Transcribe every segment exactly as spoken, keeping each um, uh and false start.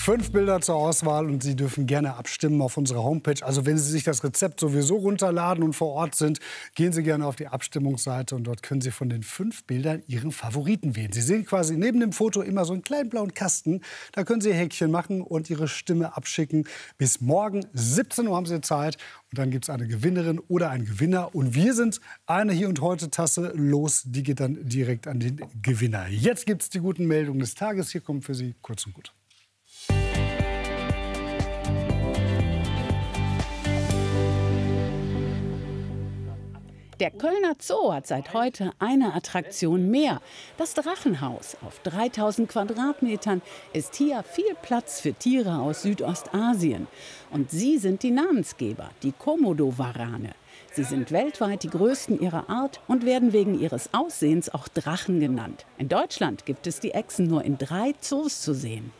Fünf Bilder zur Auswahl und Sie dürfen gerne abstimmen auf unserer Homepage. Also wenn Sie sich das Rezept sowieso runterladen und vor Ort sind, gehen Sie gerne auf die Abstimmungsseite und dort können Sie von den fünf Bildern Ihren Favoriten wählen. Sie sehen quasi neben dem Foto immer so einen kleinen blauen Kasten. Da können Sie Häkchen machen und Ihre Stimme abschicken. Bis morgen siebzehn Uhr haben Sie Zeit. Und dann gibt es eine Gewinnerin oder einen Gewinner. Und wir sind eine Hier und Heute Tasse los. Die geht dann direkt an den Gewinner. Jetzt gibt es die guten Meldungen des Tages. Hier kommt für Sie kurz und gut. Der Kölner Zoo hat seit heute eine Attraktion mehr. Das Drachenhaus auf dreitausend Quadratmetern ist hier viel Platz für Tiere aus Südostasien. Und sie sind die Namensgeber, die Komodo-Warane. Sie sind weltweit die größten ihrer Art und werden wegen ihres Aussehens auch Drachen genannt. In Deutschland gibt es die Echsen nur in drei Zoos zu sehen.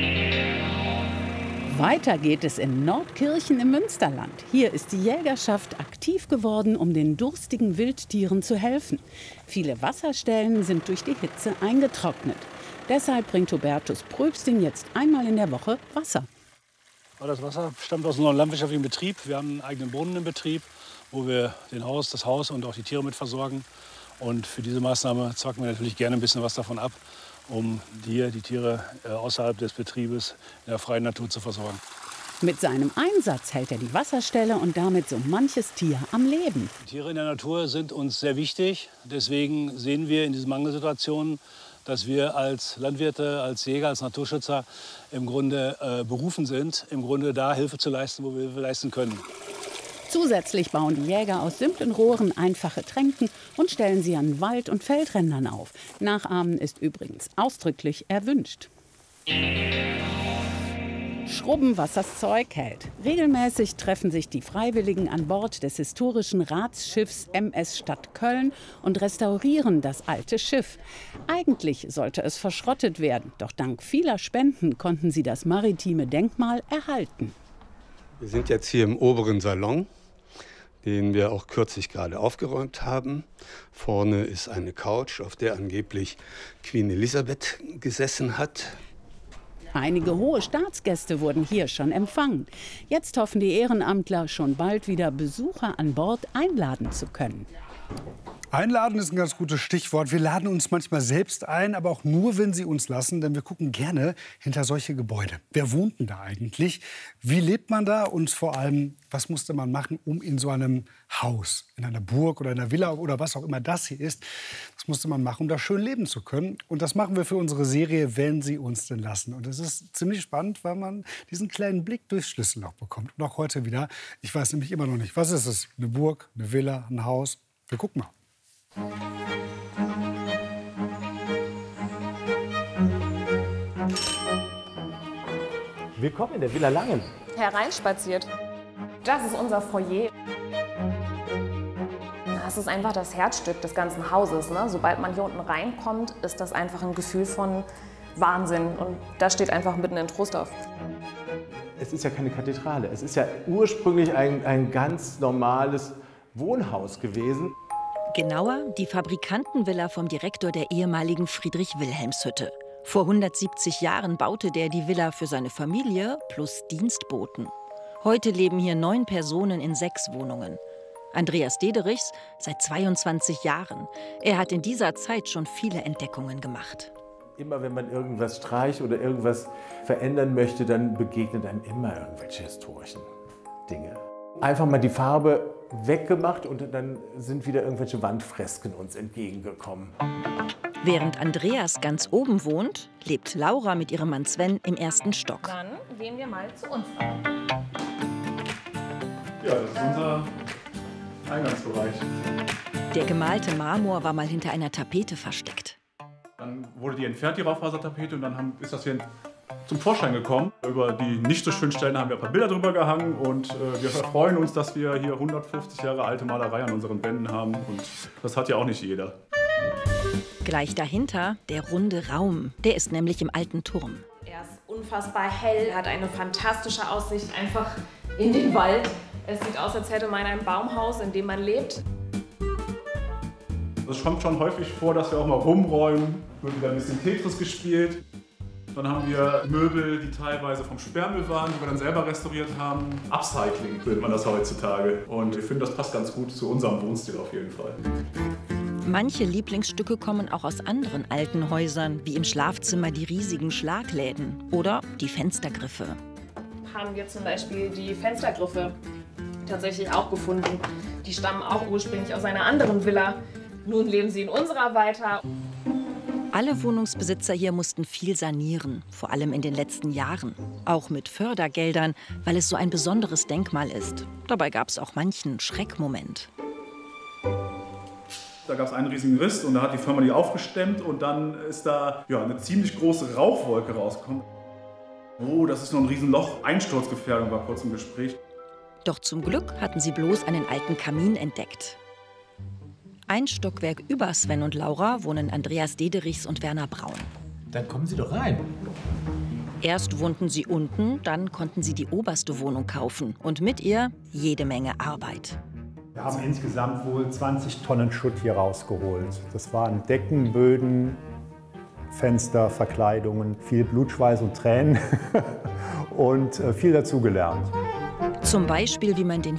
Weiter geht es in Nordkirchen im Münsterland. Hier ist die Jägerschaft aktiv geworden, um den durstigen Wildtieren zu helfen. Viele Wasserstellen sind durch die Hitze eingetrocknet. Deshalb bringt Hubertus Pröbsting jetzt einmal in der Woche Wasser. Das Wasser stammt aus unserem landwirtschaftlichen Betrieb. Wir haben einen eigenen Brunnen im Betrieb, wo wir den Haus, das Haus und auch die Tiere mit versorgen. Und für diese Maßnahme zwacken wir natürlich gerne ein bisschen was davon ab, um die, die Tiere außerhalb des Betriebes in der freien Natur zu versorgen. Mit seinem Einsatz hält er die Wasserstelle und damit so manches Tier am Leben. Die Tiere in der Natur sind uns sehr wichtig. Deswegen sehen wir in diesen Mangelsituationen, dass wir als Landwirte, als Jäger, als Naturschützer im Grunde äh, berufen sind, im Grunde da Hilfe zu leisten, wo wir Hilfe leisten können. Zusätzlich bauen die Jäger aus simplen Rohren einfache Tränken und stellen sie an Wald- und Feldrändern auf. Nachahmen ist übrigens ausdrücklich erwünscht. Schrubben, was das Zeug hält. Regelmäßig treffen sich die Freiwilligen an Bord des historischen Ratsschiffs M S Stadt Köln und restaurieren das alte Schiff. Eigentlich sollte es verschrottet werden, doch dank vieler Spenden konnten sie das maritime Denkmal erhalten. Wir sind jetzt hier im oberen Salon, den wir auch kürzlich gerade aufgeräumt haben. Vorne ist eine Couch, auf der angeblich Queen Elisabeth gesessen hat. Einige hohe Staatsgäste wurden hier schon empfangen. Jetzt hoffen die Ehrenamtler, schon bald wieder Besucher an Bord einladen zu können. Einladen ist ein ganz gutes Stichwort. Wir laden uns manchmal selbst ein, aber auch nur, wenn Sie uns lassen. Denn wir gucken gerne hinter solche Gebäude. Wer wohnt denn da eigentlich? Wie lebt man da? Und vor allem, was musste man machen, um in so einem Haus, in einer Burg oder in einer Villa oder was auch immer das hier ist, was musste man machen, um da schön leben zu können? Und das machen wir für unsere Serie, wenn Sie uns denn lassen. Und es ist ziemlich spannend, weil man diesen kleinen Blick durchs Schlüsselloch bekommt. Und auch heute wieder. Ich weiß nämlich immer noch nicht, was ist es? Eine Burg, eine Villa, ein Haus? Wir gucken mal. Willkommen in der Villa Langen. Hereinspaziert. Das ist unser Foyer. Das ist einfach das Herzstück des ganzen Hauses. Ne? Sobald man hier unten reinkommt, ist das einfach ein Gefühl von Wahnsinn. Und das steht einfach mitten in Trostorf. Es ist ja keine Kathedrale. Es ist ja ursprünglich ein, ein ganz normales Wohnhaus gewesen. Genauer die Fabrikantenvilla vom Direktor der ehemaligen Friedrich-Wilhelms-Hütte. Vor hundertsiebzig Jahren baute der die Villa für seine Familie plus Dienstboten. Heute leben hier neun Personen in sechs Wohnungen. Andreas Dederichs seit zweiundzwanzig Jahren. Er hat in dieser Zeit schon viele Entdeckungen gemacht. Immer wenn man irgendwas streicht oder irgendwas verändern möchte, dann begegnen einem immer irgendwelche historischen Dinge. Einfach mal die Farbe weggemacht und dann sind wieder irgendwelche Wandfresken uns entgegengekommen. Während Andreas ganz oben wohnt, lebt Laura mit ihrem Mann Sven im ersten Stock. Dann gehen wir mal zu uns rein. Ja, das ist unser Eingangsbereich. Der gemalte Marmor war mal hinter einer Tapete versteckt. Dann wurde die entfernt, die Raufasertapete, und dann haben, ist das hier zum Vorschein gekommen. Über die nicht so schönen Stellen haben wir ein paar Bilder drüber gehangen und äh, wir freuen uns, dass wir hier hundertfünfzig Jahre alte Malerei an unseren Wänden haben und das hat ja auch nicht jeder. Gleich dahinter der runde Raum, der ist nämlich im alten Turm. Er ist unfassbar hell, hat eine fantastische Aussicht einfach in den Wald. Es sieht aus, als hätte man ein Baumhaus, in dem man lebt. Es kommt schon häufig vor, dass wir auch mal rumräumen, wird wieder ein bisschen Tetris gespielt. Dann haben wir Möbel, die teilweise vom Sperrmüll waren, die wir dann selber restauriert haben. Upcycling nennt man das heutzutage. Und ich finde, das passt ganz gut zu unserem Wohnstil auf jeden Fall. Manche Lieblingsstücke kommen auch aus anderen alten Häusern, wie im Schlafzimmer die riesigen Schlagläden oder die Fenstergriffe. Haben wir zum Beispiel die Fenstergriffe tatsächlich auch gefunden. Die stammen auch ursprünglich aus einer anderen Villa. Nun leben sie in unserer weiter. Alle Wohnungsbesitzer hier mussten viel sanieren, vor allem in den letzten Jahren. Auch mit Fördergeldern, weil es so ein besonderes Denkmal ist. Dabei gab es auch manchen Schreckmoment. Da gab es einen riesigen Riss und da hat die Firma die aufgestemmt und dann ist da ja, eine ziemlich große Rauchwolke rausgekommen. Oh, das ist noch ein Riesenloch. Einsturzgefährdung war kurz im Gespräch. Doch zum Glück hatten sie bloß einen alten Kamin entdeckt. Ein Stockwerk über Sven und Laura wohnen Andreas Dederichs und Werner Braun. Dann kommen Sie doch rein. Erst wohnten sie unten, dann konnten sie die oberste Wohnung kaufen und mit ihr jede Menge Arbeit. Wir haben insgesamt wohl zwanzig Tonnen Schutt hier rausgeholt. Das waren Decken, Böden, Fenster, Verkleidungen, viel Blut, Schweiß und Tränen und viel dazugelernt. Zum Beispiel, wie man den